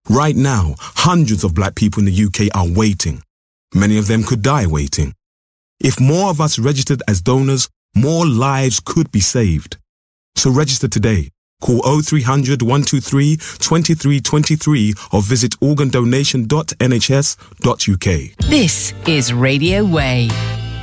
Right now, hundreds of black people in the UK are waiting. Many of them could die waiting. If more of us registered as donors, more lives could be saved. So register today. Call 0300 123 2323 or visit organdonation.nhs.uk. This is Radio Way.